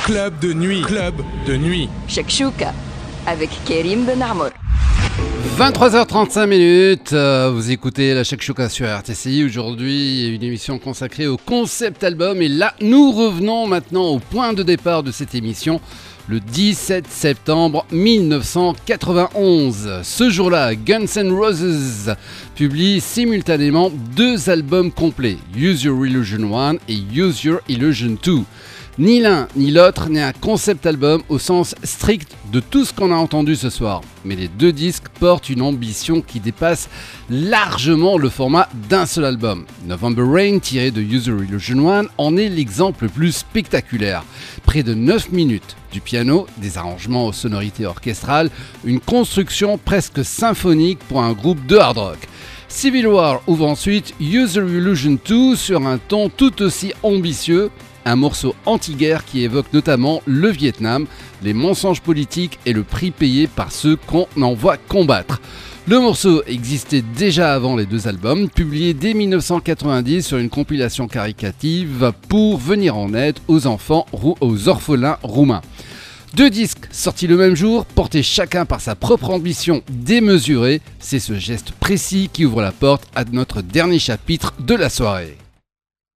Club de nuit. Club de nuit. Shakshuka avec Karim Benarmour. 23h35, vous écoutez la Shakshuka sur RTCI. Aujourd'hui, une émission consacrée au concept album. Et là, nous revenons maintenant au point de départ de cette émission, le 17 septembre 1991. Ce jour-là, Guns N' Roses publie simultanément deux albums complets, Use Your Illusion 1 et Use Your Illusion 2. Ni l'un ni l'autre n'est un concept album au sens strict de tout ce qu'on a entendu ce soir. Mais les deux disques portent une ambition qui dépasse largement le format d'un seul album. November Rain, tiré de Use Your Illusion 1, en est l'exemple le plus spectaculaire. Près de 9 minutes, du piano, des arrangements aux sonorités orchestrales, une construction presque symphonique pour un groupe de hard rock. Civil War ouvre ensuite Use Your Illusion 2 sur un ton tout aussi ambitieux, un morceau anti-guerre qui évoque notamment le Vietnam, les mensonges politiques et le prix payé par ceux qu'on envoie combattre. Le morceau existait déjà avant les deux albums, publié dès 1990 sur une compilation caricative pour venir en aide aux orphelins roumains. Deux disques sortis le même jour, portés chacun par sa propre ambition démesurée, c'est ce geste précis qui ouvre la porte à notre dernier chapitre de la soirée.